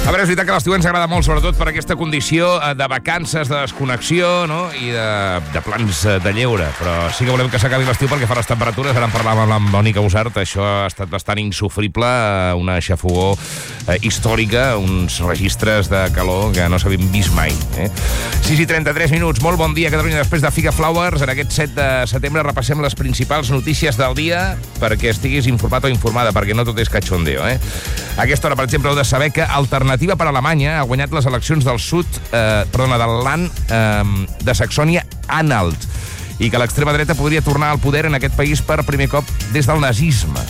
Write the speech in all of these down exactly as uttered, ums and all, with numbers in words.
A veure, és veritat que l'estiu ens agrada molt, sobretot per aquesta condició de vacances, de desconnexió, no? I de, de plans de lleure. Però sí que volem que s'acabi l'estiu perquè fa les temperatures. Ara en parlàvem amb la Mònica Usart. Això ha estat bastant insufrible, una xafogó eh, històrica, uns registres de calor que no s'havien vist mai. Eh? sis i trenta-tres minuts. Molt bon dia, Catalunya. Després de Figa Flowers, en aquest set de setembre repassem les principals notícies del dia perquè estiguis informat o informada, perquè no tot és cachondeo. Eh? A aquesta hora, per exemple, heu de saber que Alternativa per Alemanya ha guanyat les eleccions del sud, eh, perdona, del land eh, de Saxònia-Anhalt, i que l'extrema dreta podria tornar al poder en aquest país per primer cop des del nazisme.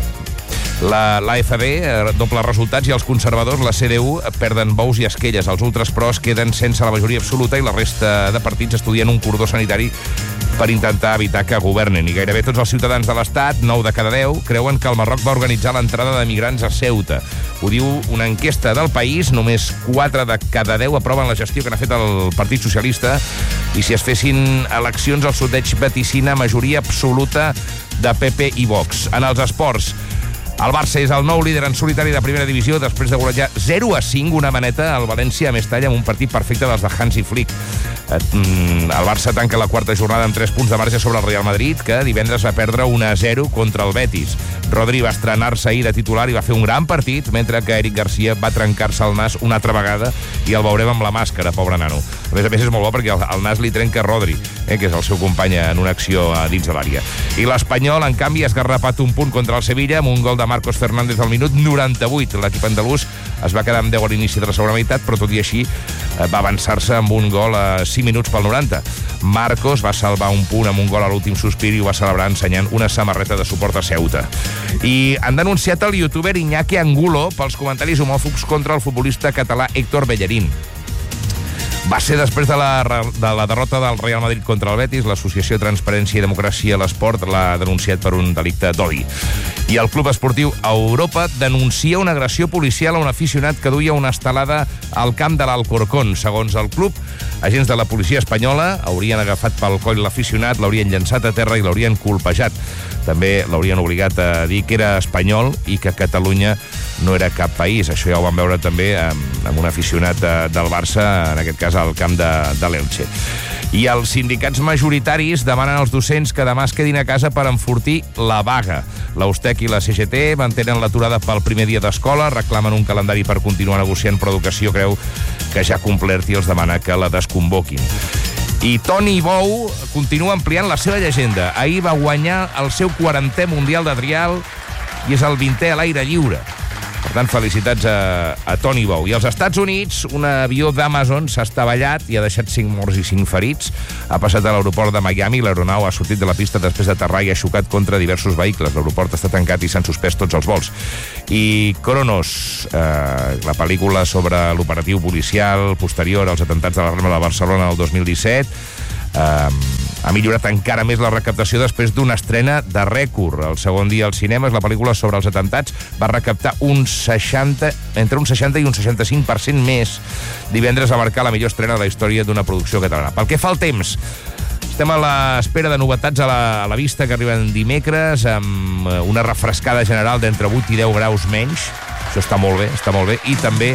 La, l'A F D eh, doble resultats i els conservadors, la C D U, perden bous i esquelles. Els ultras pros queden sense la majoria absoluta i la resta de partits estudien un cordó sanitari per intentar evitar que governen. I gairebé tots els ciutadans de l'Estat, nou de cada deu, creuen que el Marroc va organitzar l'entrada de migrants a Ceuta. Ho diu una enquesta del País. Només quatre de cada deu aproven la gestió que n'ha fet el Partit Socialista, i si es fessin eleccions el sondeig vaticina majoria absoluta de P P i Vox. En els esports, el Barça és el nou líder en solitari de primera divisió després de golejar zero a cinc una maneta al València a Mestalla amb un partit perfecte dels de Hansi Flick. El Barça tanca la quarta jornada amb tres punts de marge sobre el Real Madrid, que divendres va perdre un a zero contra el Betis. Rodri va estrenar-se ahir de titular i va fer un gran partit, mentre que Eric Garcia va trencar-se el nas una altra vegada i el veurem amb la màscara, pobre nano. A més a més és molt bo perquè el, el nas li trenca Rodri, eh, que és el seu company en una acció a dins de l'àrea. I l'Espanyol, en canvi, ha esgarrapat un punt contra el Sevilla amb un gol de Marcos Fernández al minut noranta-vuit. L'equip andalús es va quedar amb deu a l'inici de la segona meitat, però tot i així va avançar-se amb un gol a cinc minuts pel noranta. Marcos va salvar un punt amb un gol a l'últim sospir i ho va celebrar ensenyant una samarreta de suport a Ceuta. I han denunciat el youtuber Iñaki Angulo pels comentaris homòfobs contra el futbolista català Héctor Bellerín. Va ser després de la, de la derrota del Real Madrid contra el Betis. L'Associació Transparència i Democràcia a l'Esport l'ha denunciat per un delicte d'odi. I el Club Esportiu Europa denuncia una agressió policial a un aficionat que duia una estelada al camp de l'Alcorcón. Segons el club, agents de la policia espanyola haurien agafat pel coll l'aficionat, l'haurien llançat a terra i l'haurien colpejat. També l'haurien obligat a dir que era espanyol i que Catalunya no era cap país. Això ja ho vam veure també amb, amb un aficionat de, del Barça, en aquest cas al camp de, de l'Elche. I els sindicats majoritaris demanen als docents que demà es quedin a casa per enfortir la vaga. L'Austec i la C G T mantenen l'aturada pel primer dia d'escola, reclamen un calendari per continuar negociant, però Educació creu que ja ha complert i els demana que la desconvoquin. I Toni Bou continua ampliant la seva llegenda. Ahir va guanyar el seu quarantè Mundial de Trial i és el vintè a l'aire lliure. Per tant, felicitats a, a Toni Bou. I als Estats Units, un avió d'Amazon s'ha estavellat i ha deixat cinc morts i cinc ferits. Ha passat a l'aeroport de Miami. L'aeronau ha sortit de la pista després d'aterrar i ha xocat contra diversos vehicles. L'aeroport està tancat i s'han suspès tots els vols. I Cronos, eh, la pel·lícula sobre l'operatiu policial posterior als atentats de la Rambla de Barcelona el dos mil disset, Uh, ha millorat encara més la recaptació després d'una estrena de rècord. El segon dia als cinemes, la pel·lícula sobre els atentats va recaptar un seixanta, entre un seixanta i un seixanta-cinc per cent més. Divendres va marcar la millor estrena de la història d'una producció catalana. Pel que fa al temps, estem a l'espera de novetats a la, a la vista que arriben dimecres, amb una refrescada general d'entre vuit i deu graus menys. Això està molt bé, està molt bé. I també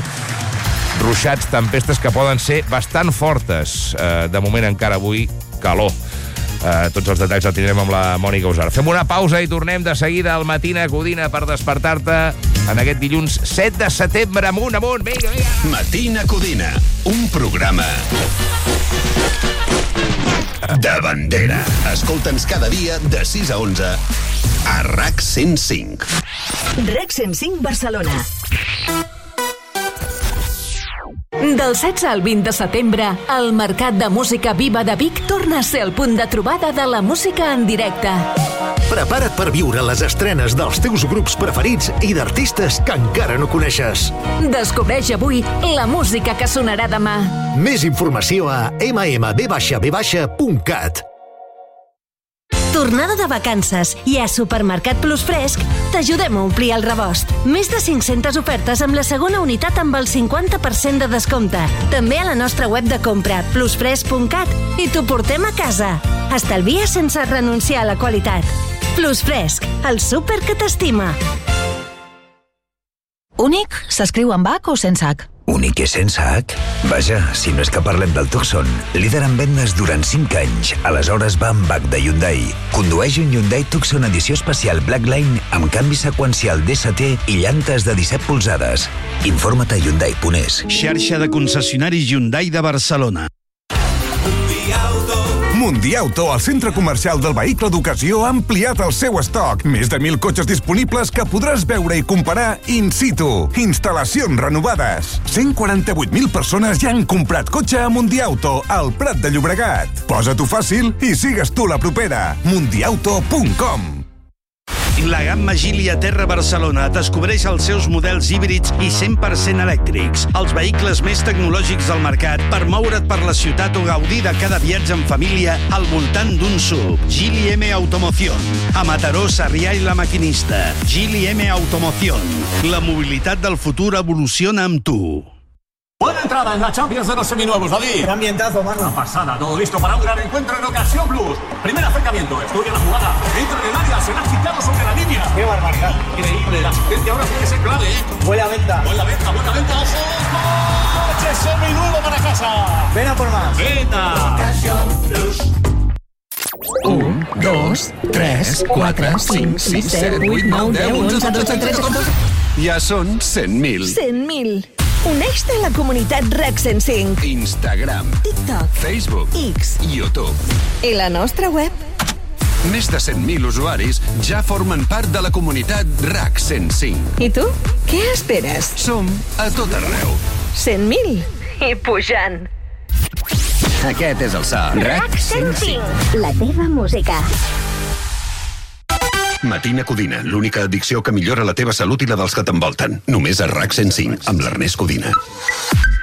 ruixats, tempestes que poden ser bastant fortes. Eh, de moment encara avui calor. Eh, tots els detalls els tindrem amb la Mònica Usart. Fem una pausa i tornem de seguida al Matina Codina per despertar-te en aquest dilluns set de setembre. Amunt, amunt, vinga, vinga. Matina Codina, un programa de bandera. Escolta'ns cada dia de sis a onze a R A C cent cinc. R A C cent cinc Barcelona. Del setze al vint de setembre, el Mercat de Música Viva de Vic torna a ser el punt de trobada de la música en directe. Prepara't per viure les estrenes dels teus grups preferits i d'artistes que encara no coneixes. Descobreix avui la música que sonarà demà. Més informació a eme eme be baixa be baixa punt cat. Tornada de vacances i a Supermercat Plus Fresc t'ajudem a omplir el rebost. Més de cinc-centes ofertes amb la segona unitat amb el cinquanta per cent de descompte. També a la nostra web de compra, plus fresc punt cat, i t'ho portem a casa. Estalvia sense renunciar a la qualitat. Plus Fresc, el súper que t'estima. Únic s'escriu amb H o sense H? Únic i sense H? Vaja, si no és que parlem del Tucson. Líder en vendes durant cinc anys. Aleshores va amb H de Hyundai. Condueix un Hyundai Tucson edició especial Blackline amb canvi seqüencial D S T i llantes de disset polzades. Informa't a Hyundai punt es. Xarxa de concessionaris Hyundai de Barcelona. Mundiauto, el centre comercial del vehicle d'ocasió, ha ampliat el seu estoc. Més de mil cotxes disponibles que podràs veure i comparar in situ. Instal·lacions renovades. cent quaranta-vuit mil persones ja han comprat cotxe a Mundiauto, al Prat de Llobregat. Posa-t'ho fàcil i sigues tu la propera. mundiauto punt com. La gamma Geely Aterra Barcelona descobreix els seus models híbrids i cent per cent elèctrics, els vehicles més tecnològics del mercat per moure't per la ciutat o gaudir de cada viatge en família al voltant d'un S U V. Geely M Automoción. A Mataró, Sarrià i La Maquinista. Geely M Automoción. La mobilitat del futur evoluciona amb tu. Buena entrada en la Champions de los seminuevos, David. Qué ambientazo, mano. Una pasada, todo listo para un gran encuentro en Ocasión Plus. Primer acercamiento, estudia la jugada, entra en el área, se la ha quitado sobre la línea. Qué barbaridad. Increíble, la asistencia ahora tiene que ser clave, ¿eh? Buena venta. Buena venta, buena venta, ojo. Coche seminuevo para casa. Ven a por más. Venta. Ocasión Plus. un, dos, tres, quatre, cinc, sis, set, vuit, nou, deu, onze, dotze, tretze, catorze... Ja són cent mil. cent mil. Uneix-te a la comunitat RAC cent cinc. Instagram, TikTok, Facebook, X, YouTube. I la nostra web. Més de cent mil usuaris ja formen part de la comunitat RAC cent cinc. I tu? Què esperes? Som a tot arreu. cent mil. I pujant. Aquest és el so. RAC cent cinc. La teva música. Matina Codina, l'única addicció que millora la teva salut i la dels que t'envolten. Només a RAC cent cinc, amb l'Ernest Codina.